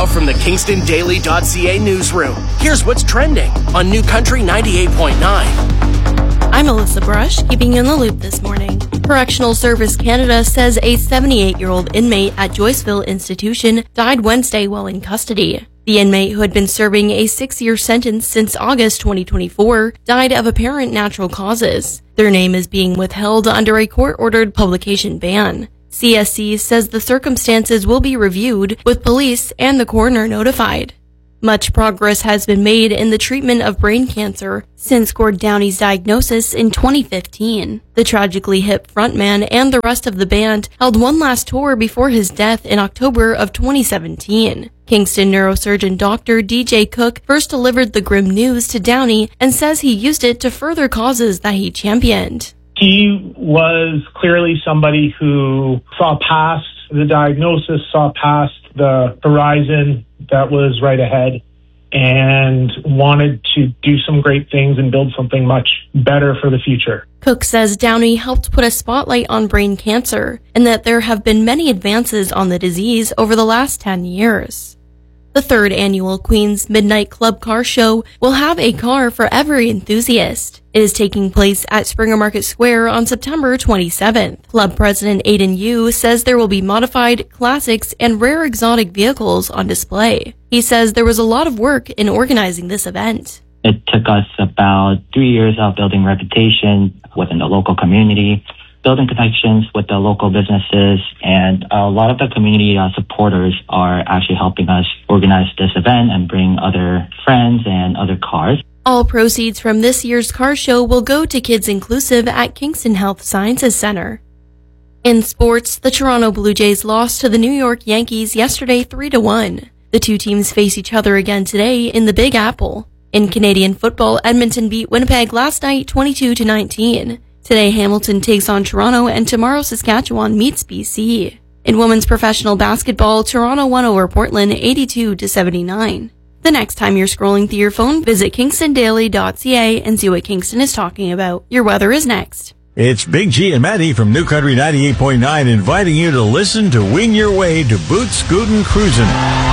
from the KingstonDaily.ca newsroom, here's what's trending on New Country 98.9. I'm Alyssa Brush, keeping you in the loop this morning. Correctional Service Canada says a 78-year-old inmate at Joyceville Institution died Wednesday while in custody. The inmate, who had been serving a 6-year sentence since August 2024, died of apparent natural causes. Their name is being withheld under a court-ordered publication ban. CSC says the circumstances will be reviewed, with police and the coroner notified. Much progress has been made in the treatment of brain cancer since Gord Downie's diagnosis in 2015. The tragically hip frontman and the rest of the band held one last tour before his death in October of 2017. Kingston neurosurgeon Dr. DJ Cook first delivered the grim news to Downie and says he used it to further causes that he championed. He was clearly somebody who saw past the diagnosis, saw past the horizon that was right ahead, and wanted to do some great things and build something much better for the future. Cook says Downie helped put a spotlight on brain cancer and that there have been many advances on the disease over the last 10 years. The third annual Queen's Midnight Club Car Show will have a car for every enthusiast. It is taking place at Springer Market Square on September 27th. Club President Aidan Yu says there will be modified, classics, and rare exotic vehicles on display. He says there was a lot of work in organizing this event. It took us about 3 years of building reputation within the local community, building connections with the local businesses, and a lot of the community supporters are actually helping us organize this event and bring other friends and other cars. All proceeds from this year's car show will go to Kids Inclusive at Kingston Health Sciences Center. In sports, the Toronto Blue Jays lost to the New York Yankees yesterday 3-1. The two teams face each other again today in the Big Apple. In Canadian football, Edmonton beat Winnipeg last night 22-19. Today, Hamilton takes on Toronto, and tomorrow, Saskatchewan meets BC. In women's professional basketball, Toronto won over Portland 82-79. The next time you're scrolling through your phone, visit KingstonDaily.ca and see what Kingston is talking about. Your weather is next. It's Big G and Maddie from New Country 98.9 inviting you to listen to Wing Your Way to Boot Scootin' Cruisin'.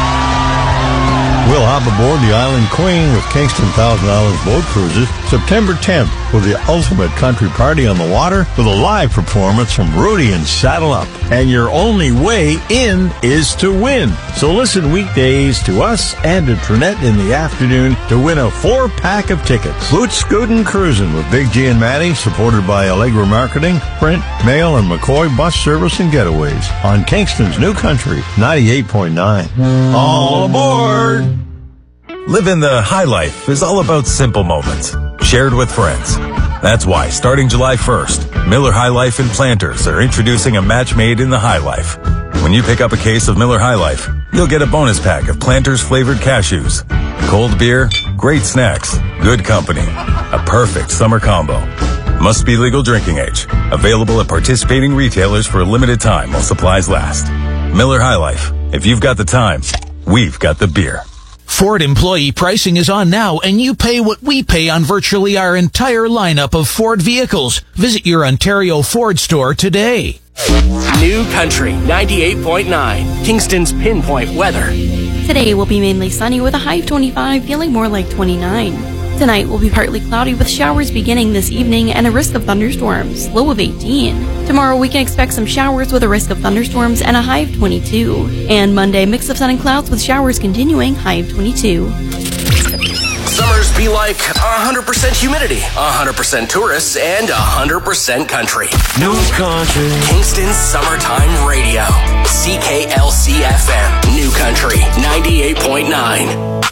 We'll hop aboard the Island Queen with Kingston $1,000 boat cruises September 10th for the ultimate country party on the water with a live performance from Rudy and Saddle Up. And your only way in is to win. So listen weekdays to us and to Trinette in the afternoon to win a 4-pack of tickets. Boot Scootin' Cruisin' with Big G and Maddie, supported by Allegra Marketing, Print, Mail, and McCoy Bus Service and Getaways on Kingston's New Country 98.9. All aboard! Living the high life is all about simple moments, shared with friends. That's why, starting July 1st, Miller High Life and Planters are introducing a match made in the High Life. When you pick up a case of Miller High Life, you'll get a bonus pack of Planters flavored cashews. Cold beer, great snacks, good company. A perfect summer combo. Must be legal drinking age. Available at participating retailers for a limited time while supplies last. Miller High Life. If you've got the time, we've got the beer. Ford employee pricing is on now, and you pay what we pay on virtually our entire lineup of Ford vehicles. Visit your Ontario Ford store today. New Country 98.9, Kingston's pinpoint weather. Today will be mainly sunny with a high of 25, feeling more like 29. Tonight will be partly cloudy with showers beginning this evening and a risk of thunderstorms, low of 18. Tomorrow we can expect some showers with a risk of thunderstorms and a high of 22. And Monday, mix of sun and clouds with showers continuing, high of 22. Summers be like 100% humidity, 100% tourists, and 100% country. New Country. Kingston's Summertime Radio. CKLC FM. New Country 98.9.